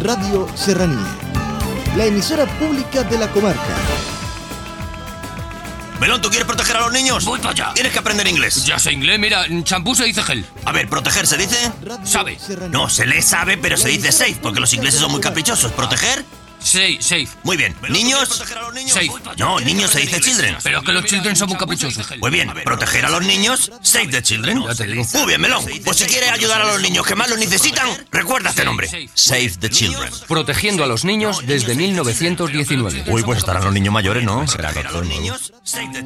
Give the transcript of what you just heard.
Radio Serranía, la emisora pública de la comarca. Melón, ¿tú quieres proteger a los niños? Voy para allá. Tienes que aprender inglés. Ya sé inglés, mira, champú se dice gel. A ver, ¿proteger se dice? Sabe. No, se le sabe, pero se dice safe, porque los ingleses son muy caprichosos. ¿Proteger? Safe. Muy bien. ¿Niños? Safe. No, niños se dice children. Pero es que los children son muy caprichosos. Muy bien, proteger a los niños, save the children. Ya te digo. Muy bien, Melón. Pues si quieres ayudar a los niños que más lo necesitan, recuerda este nombre. Save the children. Protegiendo a los niños desde 1919. Uy, pues estarán los niños mayores, ¿no? Será que Los niños, save the